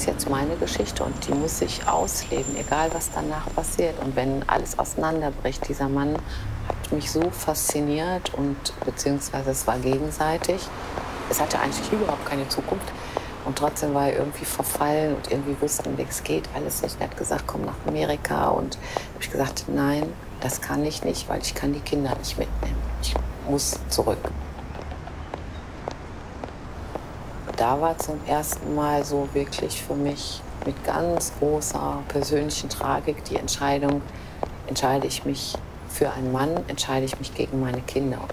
ist jetzt meine Geschichte und die muss ich ausleben, egal was danach passiert. Und wenn alles auseinanderbricht, dieser Mann hat mich so fasziniert und beziehungsweise es war gegenseitig. Es hatte eigentlich überhaupt keine Zukunft und trotzdem war er irgendwie verfallen und irgendwie wussten wir, es geht alles nicht. Er hat gesagt, komm nach Amerika und habe ich gesagt, nein, das kann ich nicht, weil ich kann die Kinder nicht mitnehmen. Ich muss zurück. Da war zum ersten Mal so wirklich für mich mit ganz großer persönlichen Tragik die Entscheidung, entscheide ich mich für einen Mann, entscheide ich mich gegen meine Kinder.